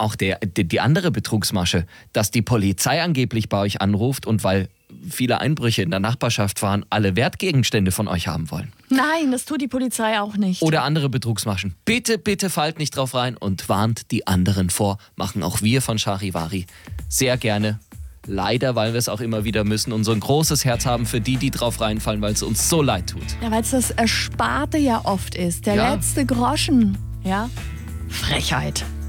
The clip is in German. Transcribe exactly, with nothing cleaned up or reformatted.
auch der, die, die andere Betrugsmasche, dass die Polizei angeblich bei euch anruft und weil viele Einbrüche in der Nachbarschaft waren, alle Wertgegenstände von euch haben wollen. Nein, das tut die Polizei auch nicht. Oder andere Betrugsmaschen. Bitte, bitte fallt nicht drauf rein und warnt die anderen vor. Machen auch wir von Charivari sehr gerne. Leider, weil wir es auch immer wieder müssen und so ein großes Herz haben für die, die drauf reinfallen, weil es uns so leid tut. Ja, weil es das Ersparte ja oft ist. Der Ja. letzte Groschen. Ja? Frechheit.